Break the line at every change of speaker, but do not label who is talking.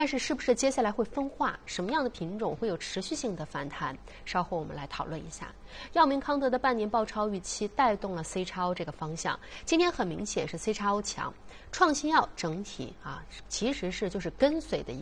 但是是不是接下来会分化？什么样的品种会有持续性的反弹？稍后我们来讨论一下。药明康德的半年报超预期带动了 C 超这个方向。今天很明显是 C 超强，创新药整体其实是就是跟随的一